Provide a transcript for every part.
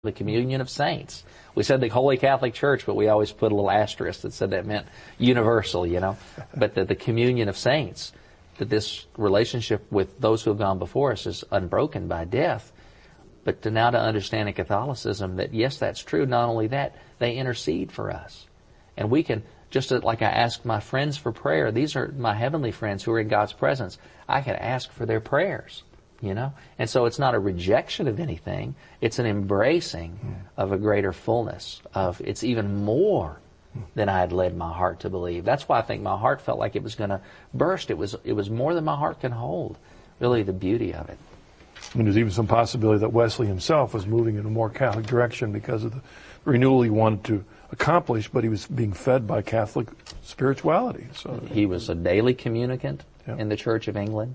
the communion of saints. We said the Holy Catholic Church, but we always put a little asterisk that said that meant universal, But the communion of saints, that this relationship with those who have gone before us is unbroken by death. But to understand in Catholicism that, yes, that's true. Not only that, they intercede for us. And we can, just like I ask my friends for prayer, these are my heavenly friends who are in God's presence. I can ask for their prayers. And so it's not a rejection of anything. It's an embracing of a greater fullness of it's even more than I had led my heart to believe. That's why I think my heart felt like it was going to burst. It was more than my heart can hold. Really the beauty of it. And there's even some possibility that Wesley himself was moving in a more Catholic direction because of the renewal he wanted to accomplish, but he was being fed by Catholic spirituality. So he was a daily communicant in the Church of England,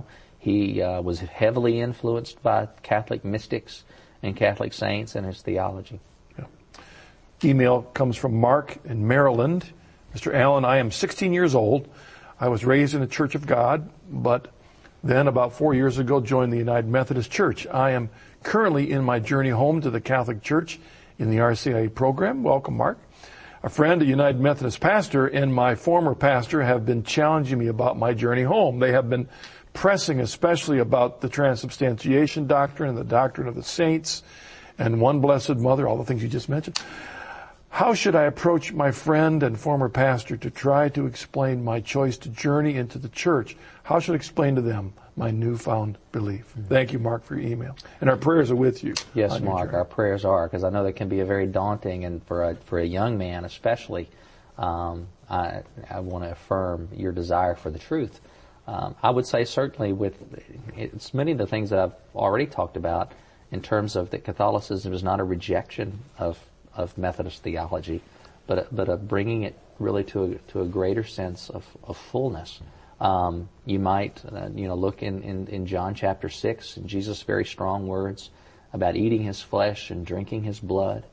He was heavily influenced by Catholic mystics and Catholic saints and his theology. Yeah. Email comes from Mark in Maryland. Mr. Allen, I am 16 years old. I was raised in the Church of God, but then about 4 years ago joined the United Methodist Church. I am currently in my journey home to the Catholic Church in the RCIA program. Welcome, Mark. A friend, a United Methodist pastor, and my former pastor have been challenging me about my journey home. They have been pressing especially about the transubstantiation doctrine and the doctrine of the saints and one blessed mother, all the things you just mentioned. How should I approach my friend and former pastor to try to explain my choice to journey into the church? How should I explain to them my newfound belief? Thank you, Mark, for your email. And our prayers are with you. Yes, Mark, our prayers are, because I know that can be a very daunting, and for a young man especially, I want to affirm your desire for the truth. I would say certainly it's many of the things that I've already talked about in terms of that Catholicism is not a rejection of Methodist theology, but a bringing it really to a greater sense of fullness. You might look in John chapter 6, in Jesus' very strong words about eating his flesh and drinking his blood.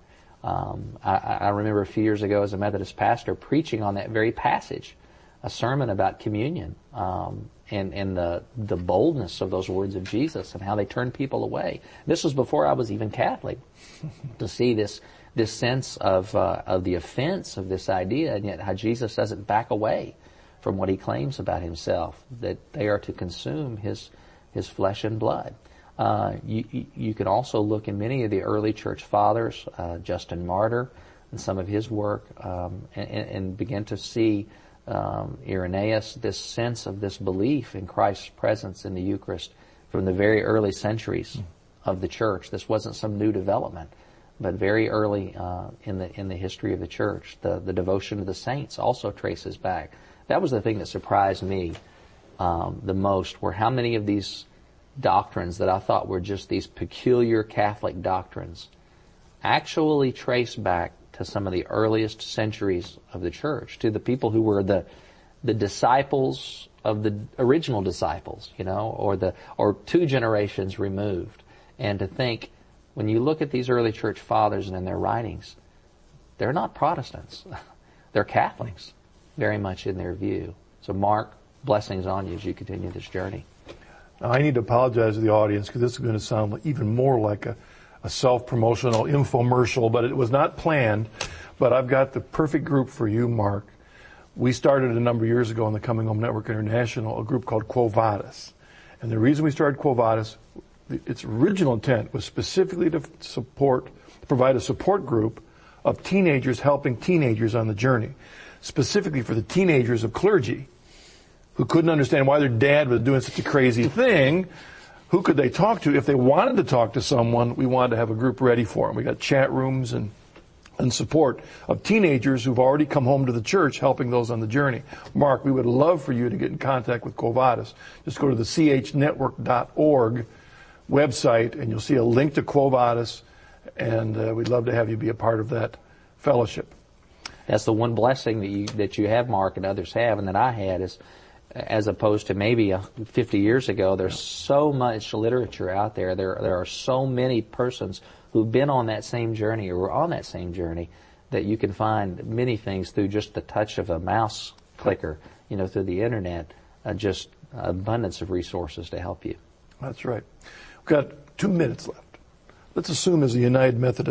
I remember a few years ago as a Methodist pastor preaching on that very passage, a sermon about communion, and the boldness of those words of Jesus and how they turned people away. This was before I was even Catholic. To see this sense of the offense of this idea, and yet how Jesus doesn't back away from what he claims about himself, that they are to consume his flesh and blood. You can also look in many of the early church fathers, Justin Martyr, and some of his work, and begin to see Irenaeus, this sense of this belief in Christ's presence in the Eucharist from the very early centuries of the church. This wasn't some new development, but very early in the history of the church. The devotion to the saints also traces back. That was the thing that surprised me the most, were how many of these doctrines that I thought were just these peculiar Catholic doctrines actually trace back to some of the earliest centuries of the church, to the people who were the disciples of the original disciples, or 2 generations removed. And to think, when you look at these early church fathers and in their writings, they're not Protestants. They're Catholics, very much in their view. So Mark, blessings on you as you continue this journey. Now, I need to apologize to the audience because this is going to sound even more like a self-promotional infomercial, but it was not planned. But I've got the perfect group for you, Mark. We started a number of years ago on the Coming Home Network International, a group called Quo Vadis. And the reason we started Quo Vadis, its original intent was specifically to provide a support group of teenagers helping teenagers on the journey, specifically for the teenagers of clergy who couldn't understand why their dad was doing such a crazy thing. Who could they talk to? If they wanted to talk to someone, we wanted to have a group ready for them. We got chat rooms and support of teenagers who've already come home to the church helping those on the journey. Mark, we would love for you to get in contact with Quo Vadis. Just go to the chnetwork.org website and you'll see a link to Quo Vadis, and we'd love to have you be a part of that fellowship. That's the one blessing that you have, Mark, and others have, and that I had, is as opposed to maybe 50 years ago, there's so much literature out there. There are so many persons who've been on that same journey or were on that same journey that you can find many things through just the touch of a mouse clicker, through the internet, just abundance of resources to help you. That's right. We've got 2 minutes left. let's assume as a United Methodist